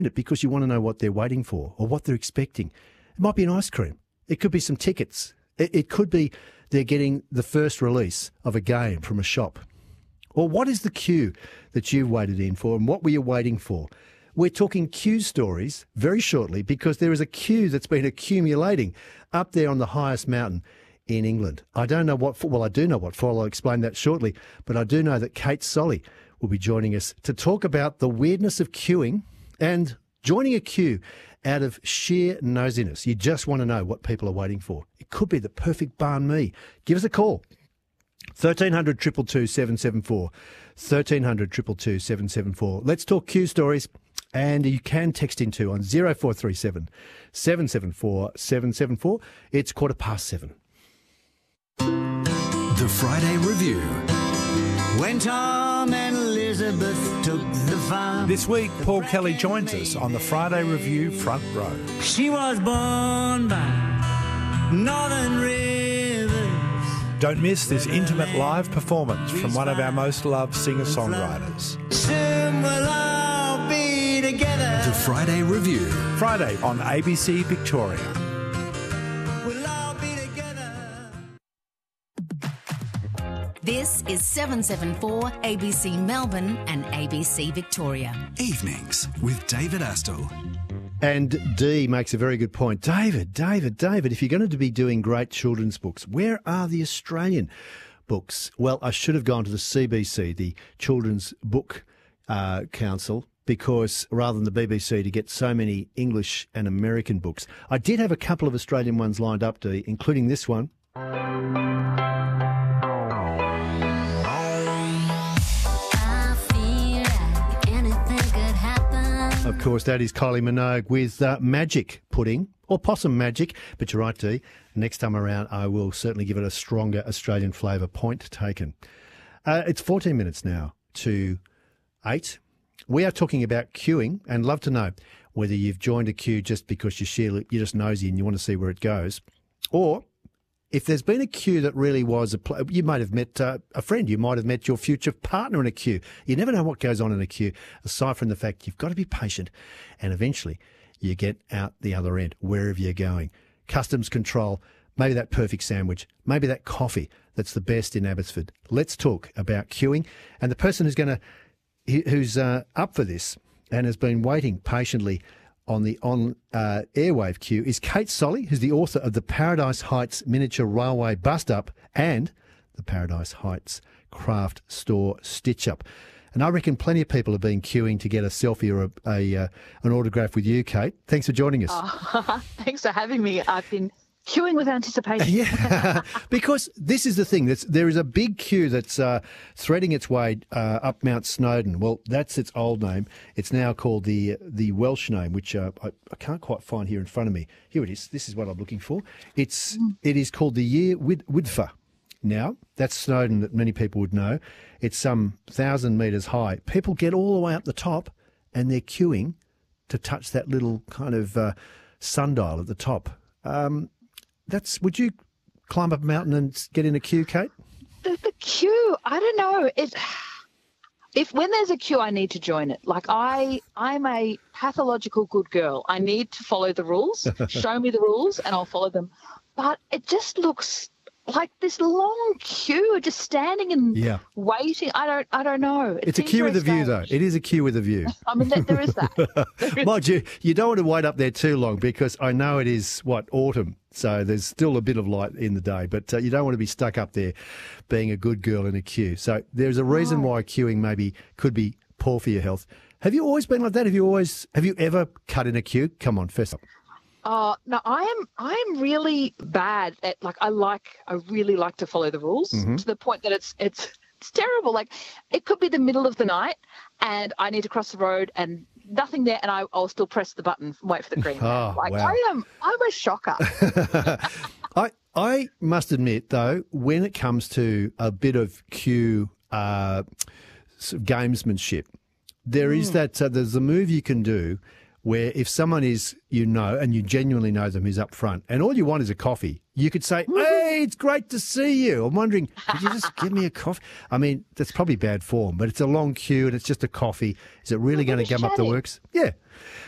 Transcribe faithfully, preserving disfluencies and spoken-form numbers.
it because you want to know what they're waiting for or what they're expecting. It might be an ice cream. It could be some tickets. It, it could be they're getting the first release of a game from a shop. Or what is the queue that you've waited in for and what were you waiting for? We're talking queue stories very shortly because there is a queue that's been accumulating up there on the highest mountain in England. I don't know what for. Well, I do know what for. I'll explain that shortly. But I do know that Kate Solly will be joining us to talk about the weirdness of queuing and joining a queue out of sheer nosiness. You just want to know what people are waiting for. It could be the perfect banh mi. Give us a call. thirteen hundred, two two two, seven seven four. thirteen hundred, two two two, seven seven four. Let's talk queue stories. And you can text into on zero four three seven, seven seven four, seven seven four. It's quarter past seven. The Friday Review. When Tom and Elizabeth took the farm. This week, Paul Kelly joins us on the Friday Review front row. She was born by Northern Rivers. Don't miss this intimate live performance from one of our most loved singer-songwriters. Soon we'll all be together. The Friday Review. Friday on A B C Victoria. We'll all be together. This is seven seven four A B C Melbourne and A B C Victoria. Evenings with David Astle. And Dee makes a very good point. David, David, David, if you're going to be doing great children's books, where are the Australian books? Well, I should have gone to the C B C, the Children's Book uh, Council, because rather than the B B C to get so many English and American books. I did have a couple of Australian ones lined up, Dee, including this one. Of course, that is Kylie Minogue with uh, Magic Pudding, or Possum Magic. But you're right, Dee. Next time around, I will certainly give it a stronger Australian flavour. Point taken. Uh, it's fourteen minutes now to eight. We are talking about queuing, and love to know whether you've joined a queue just because you're, sheer, you're just nosy and you want to see where it goes, or if there's been a queue that really was a pl- you might have met uh, a friend, you might have met your future partner in a queue. You never know what goes on in a queue, aside from the fact you've got to be patient and eventually you get out the other end, wherever you're going. Customs control, maybe that perfect sandwich, maybe that coffee that's the best in Abbotsford. Let's talk about queuing. And the person who's going to, who's uh, up for this and has been waiting patiently on the on uh, airwave queue is Kate Solly, who's the author of the Paradise Heights Miniature Railway Bust Up and the Paradise Heights Craft Store Stitch Up. And I reckon plenty of people have been queuing to get a selfie or a, a uh, an autograph with you, Kate. Thanks for joining us. Oh, thanks for having me. I've been queuing with anticipation. Yeah, because this is the thing. That's, there is a big queue that's uh, threading its way uh, up Mount Snowdon. Well, that's its old name. It's now called the the Welsh name, which uh, I, I can't quite find here in front of me. Here it is. This is what I'm looking for. It's mm. It is called the Year Wid- Widfa. Now, that's Snowdon that many people would know. It's some thousand metres high. People get all the way up the top and they're queuing to touch that little kind of uh, sundial at the top. Um, That's. Would you climb up a mountain and get in a queue, Kate? The, the queue, I don't know. It, if when there's a queue, I need to join it. Like I, I'm a pathological good girl. I need to follow the rules. Show me the rules, and I'll follow them. But it just looks like this long queue, just standing and yeah. waiting. I don't. I don't know. It it's a queue with a view, strange. though. It is a queue with a view. I mean, there, there is that. There is Mind you, you don't want to wait up there too long because I know it is what autumn. So there's still a bit of light in the day, but uh, you don't want to be stuck up there being a good girl in a queue. So there's a reason why queuing maybe could be poor for your health. Have you always been like that? Have you always, have you ever cut in a queue? Come on, fess up. Oh, no, I am I'm really bad at, like, I like, I really like to follow the rules Mm-hmm. to the point that it's, it's, it's terrible. Like, it could be the middle of the night and I need to cross the road and nothing there, and I, I'll still press the button and wait for the green light. Oh, like, wow. I am, I'm a shocker. I I must admit, though, when it comes to a bit of queue uh, sort of gamesmanship, there mm. is that, uh, there's a move you can do where if someone is, you know, and you genuinely know them who's up front, and all you want is a coffee, you could say, hey, it's great to see you. I'm wondering, could you just give me a coffee? I mean, that's probably bad form, but it's a long queue and it's just a coffee. Is it really going to gum up the works? Yeah.